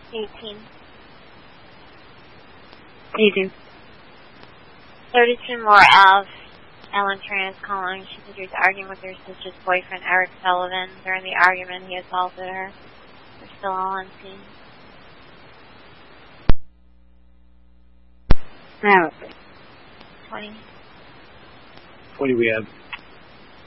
18. 18. 32 Moore Ave. Ellen Tran is calling. She said she was arguing with her sister's boyfriend, Eric Sullivan. During the argument, he assaulted her. They're still all on scene. Now, 20. 20 we have.